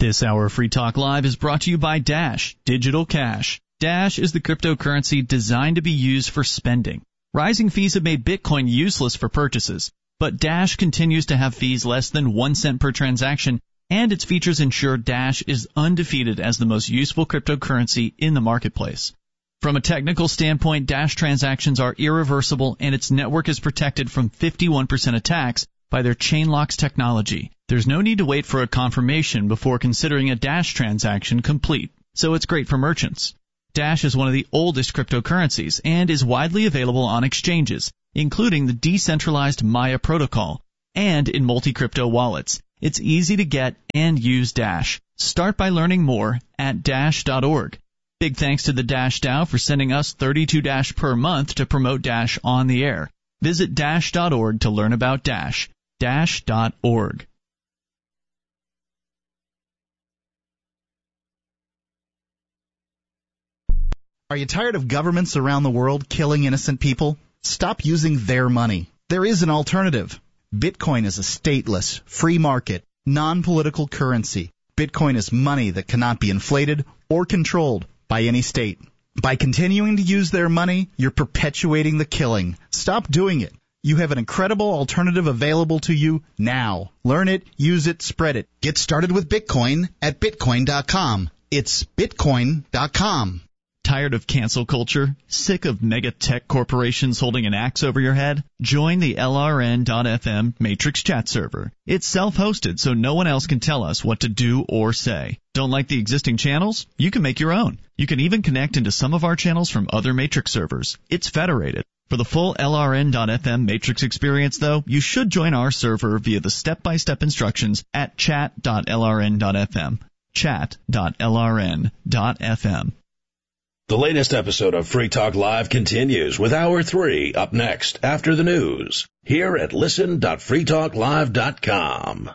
This hour of Free Talk Live is brought to you by Dash Digital Cash. Dash is the cryptocurrency designed to be used for spending. Rising fees have made Bitcoin useless for purchases, but Dash continues to have fees less than 1 cent per transaction, and its features ensure Dash is undefeated as the most useful cryptocurrency in the marketplace. From a technical standpoint, Dash transactions are irreversible, and its network is protected from 51% attacks by their Chainlocks technology. There's no need to wait for a confirmation before considering a Dash transaction complete, so it's great for merchants. Dash is one of the oldest cryptocurrencies and is widely available on exchanges, including the decentralized Maya protocol, and in multi-crypto wallets. It's easy to get and use Dash. Start by learning more at Dash.org. Big thanks to the Dash DAO for sending us 32 Dash per month to promote Dash on the air. Visit Dash.org to learn about Dash. Dash.org. Are you tired of governments around the world killing innocent people? Stop using their money. There is an alternative. Bitcoin is a stateless, free market, non-political currency. Bitcoin is money that cannot be inflated or controlled by any state. By continuing to use their money, you're perpetuating the killing. Stop doing it. You have an incredible alternative available to you now. Learn it, use it, spread it. Get started with Bitcoin at Bitcoin.com. It's Bitcoin.com. Tired of cancel culture? Sick of mega tech corporations holding an axe over your head? Join the LRN.FM Matrix chat server. It's self-hosted, so no one else can tell us what to do or say. Don't like the existing channels? You can make your own. You can even connect into some of our channels from other Matrix servers. It's federated. For the full LRN.FM Matrix experience, though, you should join our server via the step-by-step instructions at chat.lrn.fm. Chat.lrn.fm. The latest episode of Free Talk Live continues with Hour 3 up next after the news here at listen.freetalklive.com.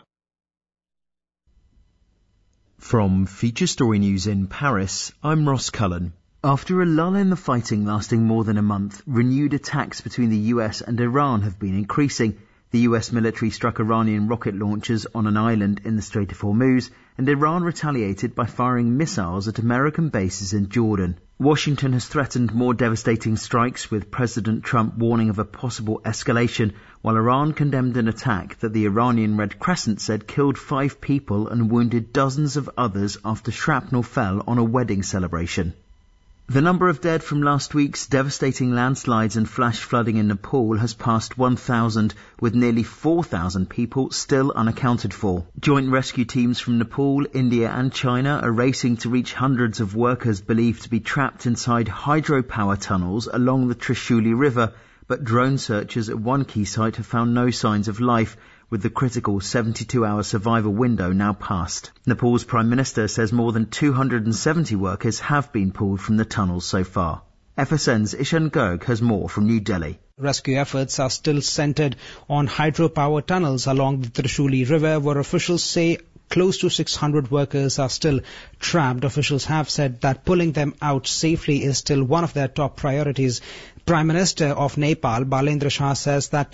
From Feature Story News in Paris, I'm Ross Cullen. After a lull in the fighting lasting more than a month, renewed attacks between the US and Iran have been increasing. The US military struck Iranian rocket launchers on an island in the Strait of Hormuz, and Iran retaliated by firing missiles at American bases in Jordan. Washington has threatened more devastating strikes, with President Trump warning of a possible escalation, while Iran condemned an attack that the Iranian Red Crescent said killed 5 people and wounded dozens of others after shrapnel fell on a wedding celebration. The number of dead from last week's devastating landslides and flash flooding in Nepal has passed 1,000, with nearly 4,000 people still unaccounted for. Joint rescue teams from Nepal, India and China are racing to reach hundreds of workers believed to be trapped inside hydropower tunnels along the Trishuli River, but drone searchers at one key site have found no signs of life, with the critical 72-hour survival window now past. Nepal's Prime Minister says more than 270 workers have been pulled from the tunnels so far. FSN's Ishan Garg has more from New Delhi. Rescue efforts are still centered on hydropower tunnels along the Trishuli River, where officials say close to 600 workers are still trapped. Officials have said that pulling them out safely is still one of their top priorities. Prime Minister of Nepal, Balendra Shah, says that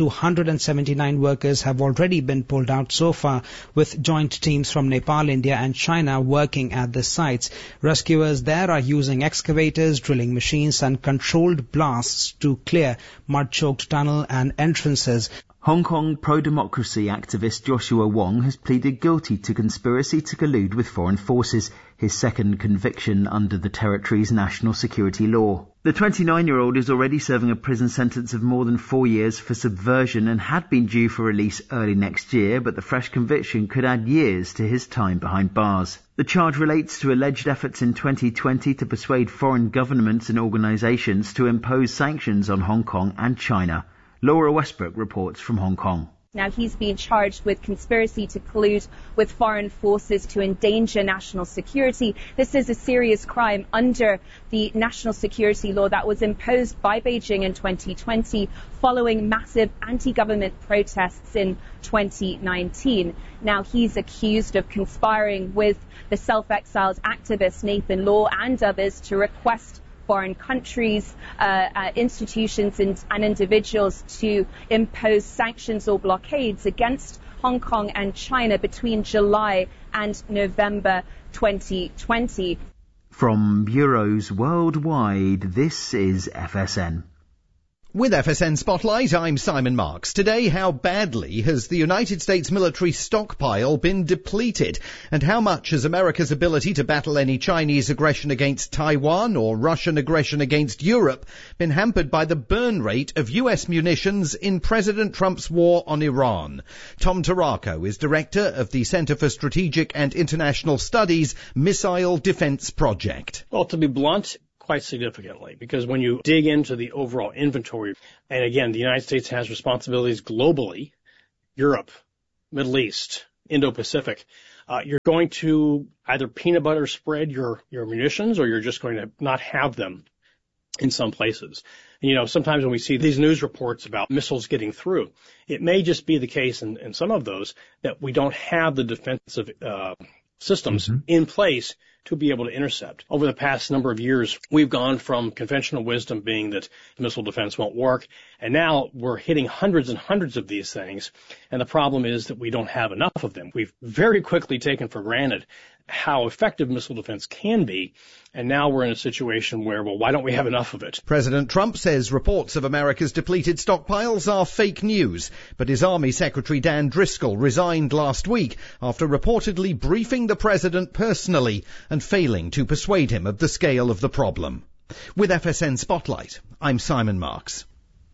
279 workers have already been pulled out so far, with joint teams from Nepal, India and China working at the sites. Rescuers there are using excavators, drilling machines and controlled blasts to clear mud-choked tunnel and entrances. Hong Kong pro-democracy activist Joshua Wong has pleaded guilty to conspiracy to collude with foreign forces, his second conviction under the territory's national security law. The 29-year-old is already serving a prison sentence of more than 4 years for subversion and had been due for release early next year, but the fresh conviction could add years to his time behind bars. The charge relates to alleged efforts in 2020 to persuade foreign governments and organisations to impose sanctions on Hong Kong and China. Laura Westbrook reports from Hong Kong. Now, he's been charged with conspiracy to collude with foreign forces to endanger national security. This is a serious crime under the national security law that was imposed by Beijing in 2020 following massive anti-government protests in 2019. Now, he's accused of conspiring with the self-exiled activist Nathan Law and others to request foreign countries, institutions and individuals to impose sanctions or blockades against Hong Kong and China between July and November 2020. From bureaus worldwide, this is FSN. With FSN Spotlight, I'm Simon Marks. Today, how badly has the United States military stockpile been depleted? And how much has America's ability to battle any Chinese aggression against Taiwan or Russian aggression against Europe been hampered by the burn rate of US munitions in President Trump's war on Iran? Tom Tarraco is director of the Center for Strategic and International Studies Missile Defense Project. Well, to be blunt, quite significantly, because when you dig into the overall inventory, and again, the United States has responsibilities globally, Europe, Middle East, Indo-Pacific, you're going to either peanut butter spread your munitions, or you're just going to not have them in some places. And, sometimes when we see these news reports about missiles getting through, it may just be the case in some of those that we don't have the defensive systems in place to be able to intercept. Over the past number of years, we've gone from conventional wisdom being that missile defense won't work, and now we're hitting hundreds and hundreds of these things, and the problem is that we don't have enough of them. We've very quickly taken for granted how effective missile defense can be, and now we're in a situation where, well, why don't we have enough of it? President Trump says reports of America's depleted stockpiles are fake news, but his Army Secretary Dan Driscoll resigned last week after reportedly briefing the president personally and failing to persuade him of the scale of the problem. With FSN Spotlight, I'm Simon Marks.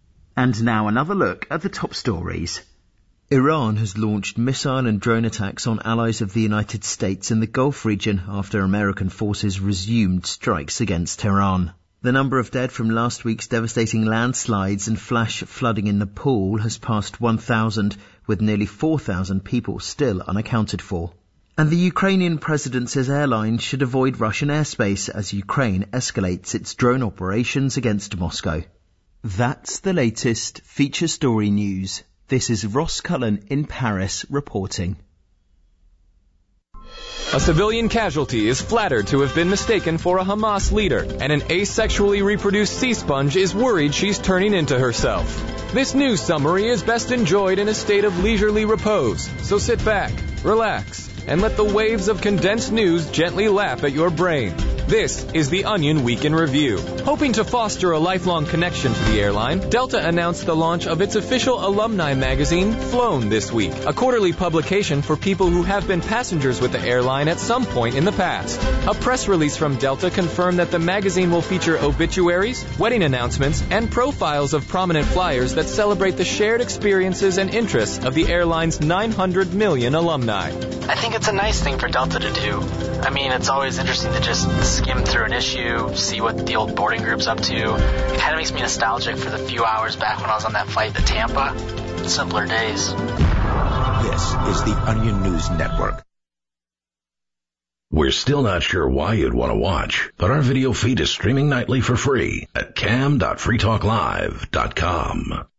And now another look at the top stories. Iran has launched missile and drone attacks on allies of the United States in the Gulf region after American forces resumed strikes against Tehran. The number of dead from last week's devastating landslides and flash flooding in Nepal has passed 1,000, with nearly 4,000 people still unaccounted for. And the Ukrainian president says airlines should avoid Russian airspace as Ukraine escalates its drone operations against Moscow. That's the latest feature story news. This is Ross Cullen in Paris reporting. A civilian casualty is flattered to have been mistaken for a Hamas leader, and an asexually reproduced sea sponge is worried she's turning into herself. This news summary is best enjoyed in a state of leisurely repose, so sit back, relax, and let the waves of condensed news gently lap at your brain. This is the Onion Week in Review. Hoping to foster a lifelong connection to the airline, Delta announced the launch of its official alumni magazine, Flown, this week, a quarterly publication for people who have been passengers with the airline at some point in the past. A press release from Delta confirmed that the magazine will feature obituaries, wedding announcements, and profiles of prominent flyers that celebrate the shared experiences and interests of the airline's 900 million alumni. I think it's a nice thing for Delta to do. I mean, it's always interesting to just skim through an issue, see what the old boarding group's up to. It kind of makes me nostalgic for the few hours back when I was on that flight to Tampa. Simpler days. This is the Onion News Network. We're still not sure why you'd want to watch, but our video feed is streaming nightly for free at cam.freetalklive.com.